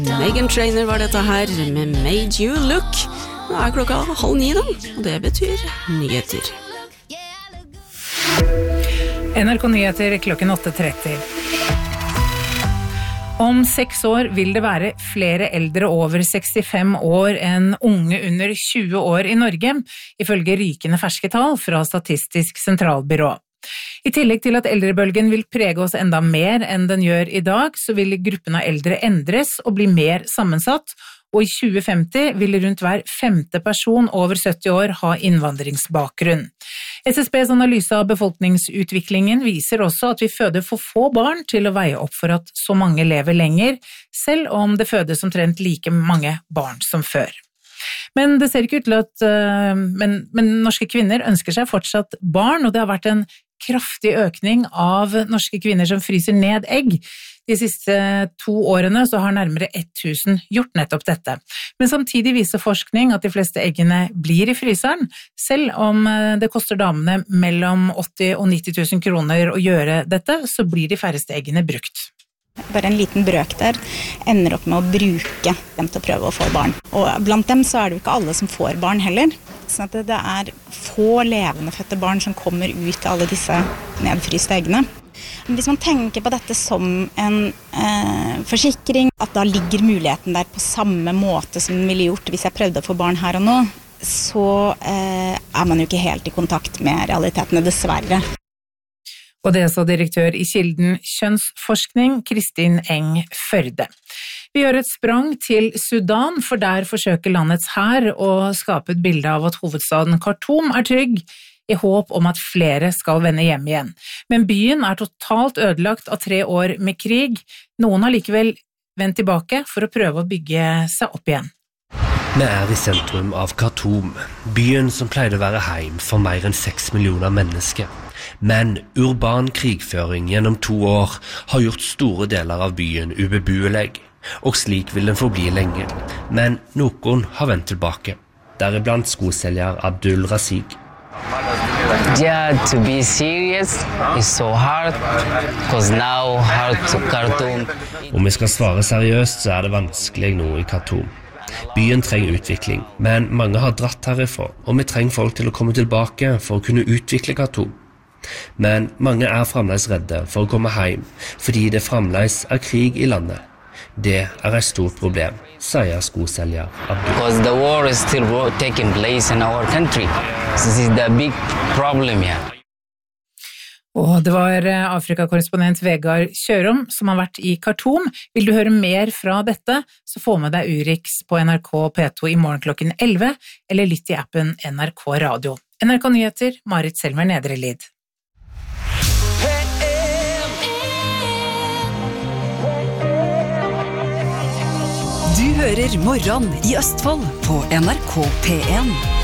Meghan Trainor var dette her med Made You Look. Nå klokka 8:30 da, og det betyr nyheter. NRK Nyheter klokken 8:30. Om 6 år vil det være flere eldre over 65 år enn unge under 20 år i Norge, ifølge rykende ferske tall fra Statistisk sentralbyrå. I tillegg til at eldrebølgen vil prege oss enda mer enn den gjør i dag, så vil gruppen av eldre endres og bli mer sammensatt, og i 2050 vil rundt hver 5. person over 70 år ha innvandringsbakgrunn. SSBs analyse av befolkningsutviklingen viser også at vi føder for få barn til å veie opp for at så mange lever lenger, selv om det fødes omtrent like mange barn som før. Men det ser ikke ut til at men norske kvinner ønsker seg fortsatt barn, og det har vært en kraftig økning av norske kvinner som fryser ned egg. De siste 2 årene så har nærmere 1000 gjort nettopp dette. Men samtidig viser forskning at de fleste eggene blir i fryseren, selv om det koster damene mellom 80 og 90 000 kroner å gjøre dette, så blir de færreste eggene brukt. Bare en liten brøk der ender opp med å bruke dem til å prøve å få barn. Og blant dem så er det jo ikke alle som får barn heller. Så at det er få levende fødte barn som kommer ut av alle disse nedfryste eggene. Men hvis man tenker på dette som en forsikring, at da ligger muligheten der på samme måte som den ville gjort hvis jeg prøvde å få barn her og nå, så er man jo ikke helt i kontakt med realitetene, dessverre. Og det så direktør i Kilden kjønnsforskning, Kristin Eng Førde. Vi gjør et sprang til Sudan, for der forsøker landets hær å skape et bilde av at hovedstaden Khartoum er trygg, i håp om at flere skal vende hjem igjen. Men byen er totalt ødelagt av 3 år med krig. Noen har likevel vendt tilbake for å prøve å bygge seg opp igjen. Vi er i sentrum av Khartoum, byen som pleide å være heim for mer enn 6 millioner mennesker. Men urban krigføring gjennom 2 år har gjort store deler av byen ubeboelig, og slik vil den forbli lenge. Men noen har vendt tilbake, deriblant skoselger Abdul Rasik. Yeah, to be serious is so hard, because now hard to Khartoum. Om vi skal svare seriøst, så er det vanskelig nå i Khartoum. Byen trenger utvikling, men mange har dratt herifra, og vi trenger folk til å komme tilbake for å kunne utvikle Khartoum. Men mange er fremdeles redde for å komme hjem, fordi det fremdeles er krig i landet. Det er et stort problem, sier skoselger Abdul. Because the war is still taking place in our country. This is the big problem here. Og det var Afrika-korrespondent Vegard Kjørom som har vært i Khartoum. Vil du høre mer fra dette, så få med deg Urix på NRK P2 i morgen klokken 11, eller lytt i appen NRK Radio. NRK Nyheter, Marit Selmer Nedrelid. Du hører Morgen i Østfold på NRK P1.